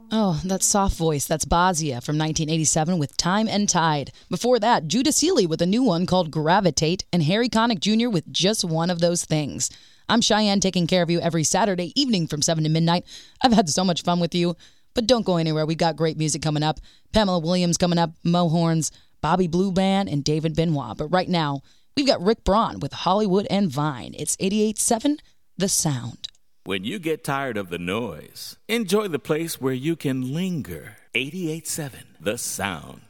Oh, that soft voice, that's Bozia from 1987 with Time and Tide. Before that, Judah Seeley with a new one called Gravitate, and Harry Connick Jr. with Just One of Those Things. I'm Cheyenne, taking care of you every Saturday evening from 7 to midnight. I've had so much fun with you, but don't go anywhere. We've got great music coming up. Pamela Williams coming up, Mo Horns, Bobby Blue Band, and David Benoit. But right now, we've got Rick Braun with Hollywood and Vine. It's 88.7 The Sound. When you get tired of the noise, enjoy the place where you can linger. 88.7 The Sound.